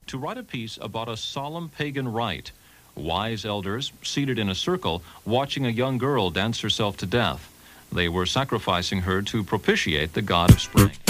to write a piece about a solemn pagan rite. Wise elders seated in a circle watching a young girl dance herself to death. They were sacrificing her to propitiate the god of spring.